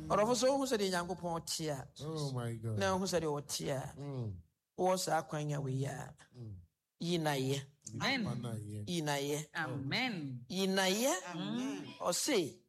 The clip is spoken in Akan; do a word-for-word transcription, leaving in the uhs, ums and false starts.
Or so who said the young tia. Oh my God. Now who said your tia? Was a quanya we ya. Yina ye. Amen. Yina ye. Amen. Yina ye. Or say.